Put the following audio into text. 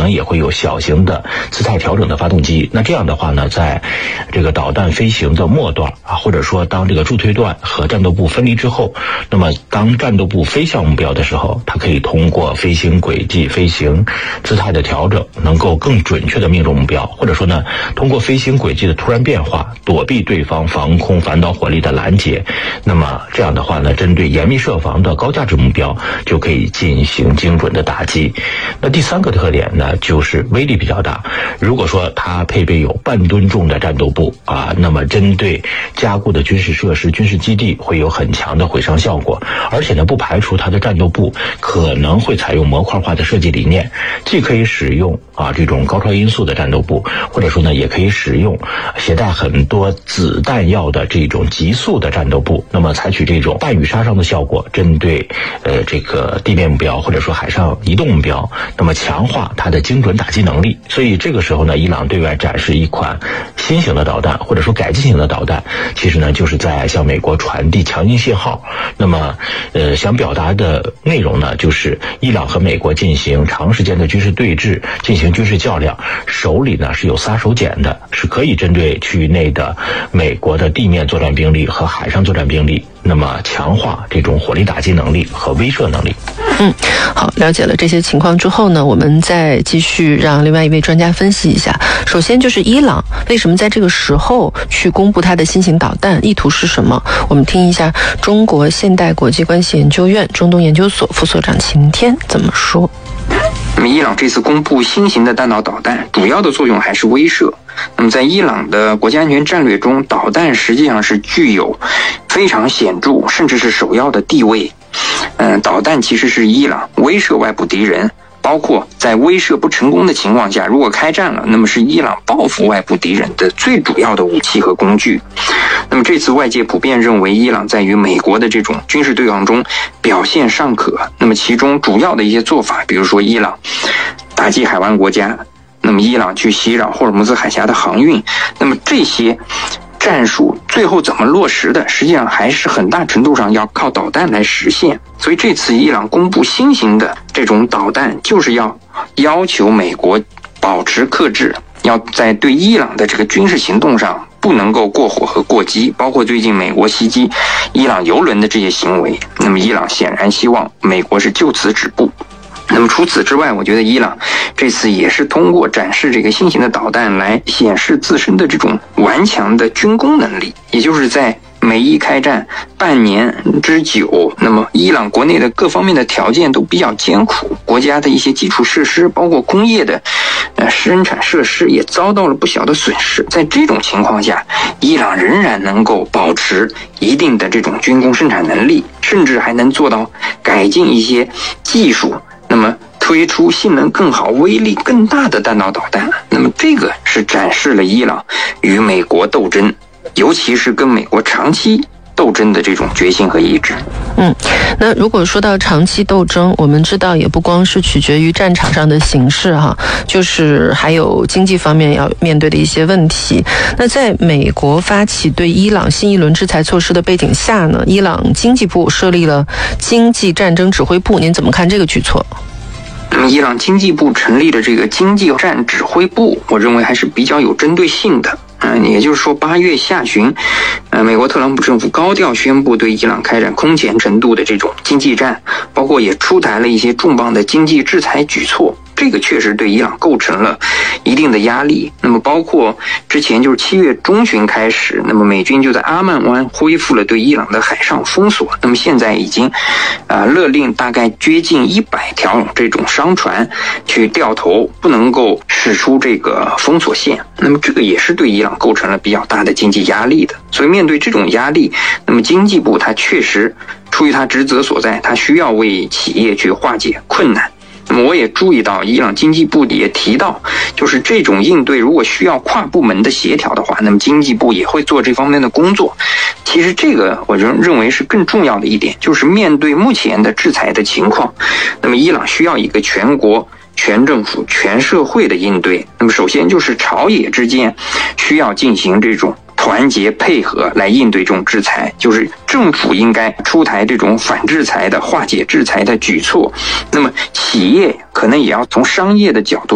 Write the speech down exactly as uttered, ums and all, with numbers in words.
能也会有小型的姿态调整的发动机。那这样的话呢，在这个导弹飞行的末段啊，或者说当这个助推段和战斗部分离之后，那么当战斗部飞向目标的时候，它可以通过飞行轨迹、飞行姿态的调整，能够更准确的命中目标，或者说呢，通过飞行轨迹的突然变化，躲避对方防空反导火力的拦截。那么这样的话呢，针对严密设防的高价值目标就可以进行精准的打击。那第三个特点呢，就是威力比较大。如果说它配备有半吨重的战斗部啊，那么针对加固的军事设施、军事基地会有很强的毁伤效果。而且呢，不排除它的战斗部可能会采用模块化的设计理念，既可以使用啊这种高超音速的战斗部，或者说呢，也可以使用携带很多子弹药的这种急速的战斗部。那么采取这种弹雨杀伤的效果，针对呃这个地面目标或者说海上移动目标，那么强化它的精准打击能力。所以这个时候呢，伊朗对外展示一款新型的导弹，或者说改进型的导弹，其实呢就是在向美国传递强硬信号。那么呃想表达的内容呢，就是伊朗和美国进行长时间的军事对峙，进行军事较量，手里呢是有杀手锏的，是可以针对区域内的美国的地面作战兵力和海上作战兵力，那么强化这种火力打击能力和威慑能力。 嗯，好，了解了这些情况之后呢，我们再继续让另外一位专家分析一下。首先就是伊朗为什么在这个时候去公布它的新型导弹，意图是什么？我们听一下中国现代国际关系研究院中东研究所副所长秦天怎么说。 那么伊朗这次公布新型的弹道导弹，主要的作用还是威慑。那么在伊朗的国家安全战略中，导弹实际上是具有非常显著甚至是首要的地位。嗯，导弹其实是伊朗威慑外部敌人，包括在威慑不成功的情况下，如果开战了，那么是伊朗报复外部敌人的最主要的武器和工具。那么这次外界普遍认为伊朗在与美国的这种军事对抗中表现尚可，那么其中主要的一些做法，比如说伊朗打击海湾国家，那么伊朗去袭扰霍尔木兹海峡的航运，那么这些战术最后怎么落实的，实际上还是很大程度上要靠导弹来实现。所以这次伊朗公布新型的这种导弹，就是要要求美国保持克制，要在对伊朗的这个军事行动上不能够过火和过激，包括最近美国袭击伊朗油轮的这些行为，那么伊朗显然希望美国是就此止步。那么除此之外，我觉得伊朗这次也是通过展示这个新型的导弹来显示自身的这种顽强的军工能力，也就是在美伊开战半年之久，那么伊朗国内的各方面的条件都比较艰苦，国家的一些基础设施包括工业的呃生产设施也遭到了不小的损失。在这种情况下，伊朗仍然能够保持一定的这种军工生产能力，甚至还能做到改进一些技术，那么推出性能更好、威力更大的弹道导弹。那么这个是展示了伊朗与美国斗争，尤其是跟美国长期斗争的这种决心和意志。 嗯，那如果说到长期斗争，我们知道也不光是取决于战场上的形势哈，就是还有经济方面要面对的一些问题。那在美国发起对伊朗新一轮制裁措施的背景下呢，伊朗经济部设立了经济战争指挥部，您怎么看这个举措？ 伊朗经济部成立的这个经济战指挥部，我认为还是比较有针对性的。嗯，也就是说，八月下旬，呃，美国特朗普政府高调宣布对伊朗开展空前程度的这种经济战，包括也出台了一些重磅的经济制裁举措。这个确实对伊朗构成了一定的压力。那么包括之前就是七月中旬开始，那么美军就在阿曼湾恢复了对伊朗的海上封锁。那么现在已经呃勒令大概接近一百条这种商船去掉头，不能够驶出这个封锁线。那么这个也是对伊朗构成了比较大的经济压力的。所以面对这种压力，那么经济部它确实出于它职责所在，它需要为企业去化解困难。那么我也注意到伊朗经济部也提到，就是这种应对如果需要跨部门的协调的话，那么经济部也会做这方面的工作。其实这个我认认为是更重要的一点，就是面对目前的制裁的情况，那么伊朗需要一个全国全政府全社会的应对。那么首先就是朝野之间需要进行这种团结配合来应对这种制裁，就是政府应该出台这种反制裁的化解制裁的举措，那么企业可能也要从商业的角度